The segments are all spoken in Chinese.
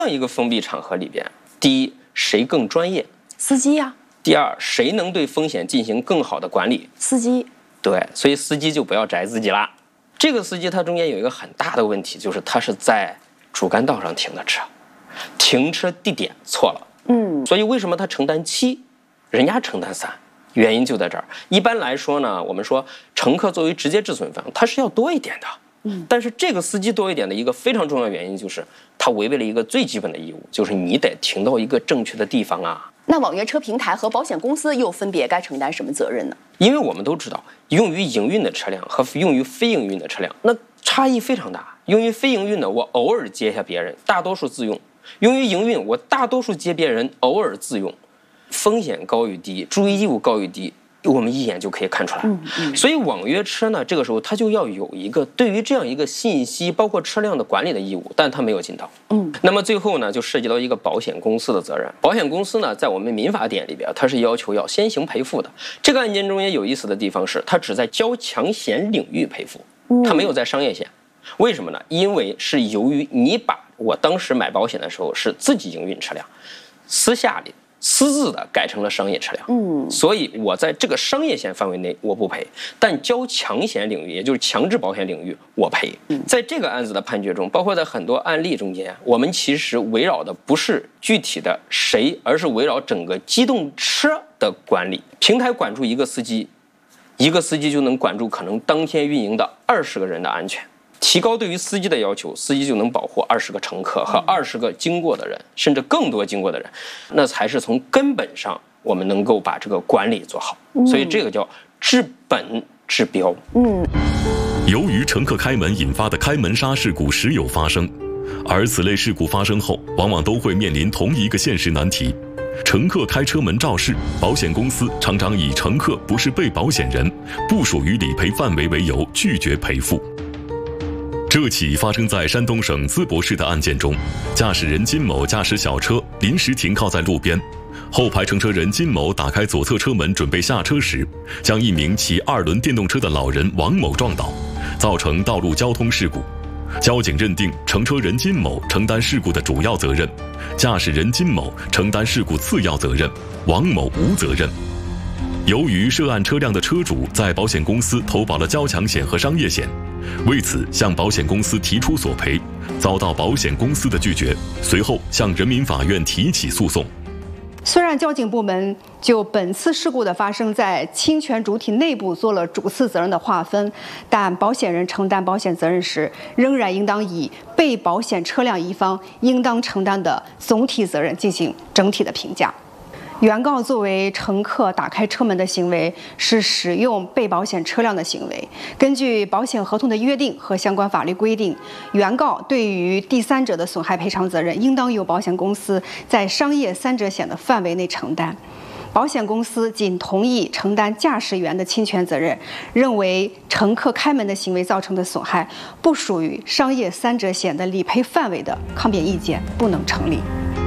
这样一个封闭场合里边，第一，谁更专业？ 司机呀。 第二，谁能对风险进行更好的管理？ 司机。 对，所以司机就不要宅自己啦。这个司机他中间有一个很大的问题，就是他是在主干道上停的车，停车地点错了。所以为什么他承担7，人家承担3？原因就在这儿。一般来说呢，我们说乘客作为直接致损方，他是要多一点的。但是这个司机多一点的一个非常重要原因就是他违背了一个最基本的义务，就是你得停到一个正确的地方啊。 那网约车平台和保险公司又分别该承担什么责任呢？ 因为我们都知道，用于营运的车辆和用于非营运的车辆，那差异非常大。用于非营运的，我偶尔接一下别人，大多数自用；用于营运，我大多数接别人，偶尔自用。风险高与低，注意义务高与低，我们一眼就可以看出来。所以网约车呢，这个时候它就要有一个对于这样一个信息，包括车辆的管理的义务，但它没有尽到。那么最后呢，就涉及到一个保险公司的责任。保险公司呢，在我们民法典里边，它是要求要先行赔付的。这个案件中也有意思的地方是，它只在交强险领域赔付，它没有在商业险。为什么呢？因为是由于你把我当时买保险的时候是自己营运车辆，私下里私自的改成了商业车辆，所以我在这个商业险范围内我不赔，但交强险领域，也就是强制保险领域我赔。在这个案子的判决中，包括在很多案例中间，我们其实围绕的不是具体的谁，而是围绕整个机动车的管理。平台管住一个司机，一个司机就能管住可能当天运营的20个人的安全。提高对于司机的要求，司机就能保护20个乘客和20个经过的人，甚至更多经过的人，那才是从根本上我们能够把这个管理做好。所以这个叫治本治标。 由于乘客开门引发的开门杀事故时有发生，而此类事故发生后，往往都会面临同一个现实难题：乘客开车门肇事，保险公司常常以乘客不是被保险人，不属于理赔范围为由拒绝赔付。这起发生在山东省淄博市的案件中，驾驶人金某驾驶小车临时停靠在路边，后排乘车人金某打开左侧车门准备下车时，将一名骑2轮电动车的老人王某撞倒，造成道路交通事故。交警认定乘车人金某承担事故的主要责任，驾驶人金某承担事故次要责任，王某无责任。由于涉案车辆的车主在保险公司投保了交强险和商业险，为此向保险公司提出索赔，遭到保险公司的拒绝，随后向人民法院提起诉讼。 虽然交警部门就本次事故的发生在侵权主体内部做了主次责任的划分，但保险人承担保险责任时，仍然应当以被保险车辆一方应当承担的总体责任进行整体的评价。原告作为乘客打开车门的行为是使用被保险车辆的行为，根据保险合同的约定和相关法律规定，原告对于第三者的损害赔偿责任应当由保险公司在商业3者险的范围内承担。保险公司仅同意承担驾驶员的侵权责任，认为乘客开门的行为造成的损害不属于商业3者险的理赔范围的抗辩意见不能成立。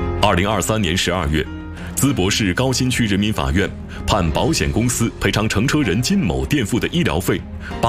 2023年12月，淄博市高新区人民法院判保险公司赔偿乘车人金某垫付的医疗费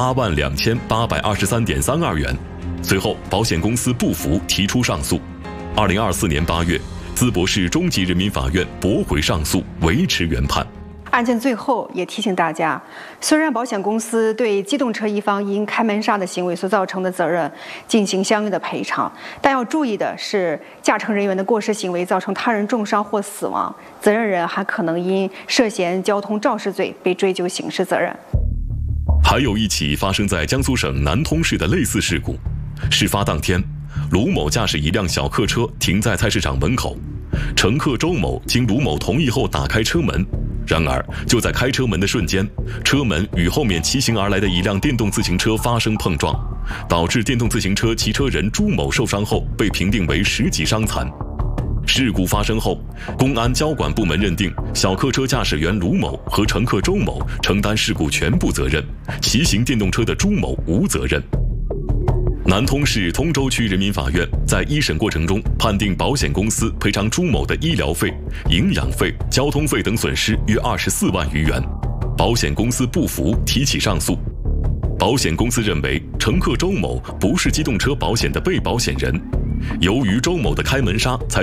82823.32元。随后，保险公司不服，提出上诉。2024年8月，淄博市中级人民法院驳回上诉，维持原判。 案件最后也提醒大家，虽然保险公司对机动车一方因开门杀的行为所造成的责任进行相应的赔偿，但要注意的是，驾乘人员的过失行为造成他人重伤或死亡，责任人还可能因涉嫌交通肇事罪被追究刑事责任。 还有一起发生在江苏省南通市的类似事故。事发当天，卢某驾驶一辆小客车停在菜市场门口，乘客周某经卢某同意后打开车门，然而就在开车门的瞬间，车门与后面骑行而来的一辆电动自行车发生碰撞，导致电动自行车骑车人朱某受伤后被评定为10级伤残。事故发生后，公安交管部门认定小客车驾驶员卢某和乘客周某承担事故全部责任，骑行电动车的朱某无责任。南通市通州区人民法院在一审过程中判定保险公司赔偿朱某的医疗费、营养费、交通费等损失约24万余元。保险公司不服，提起上诉。保险公司认为乘客周某不是机动车保险的被保险人，由于周某的开门杀才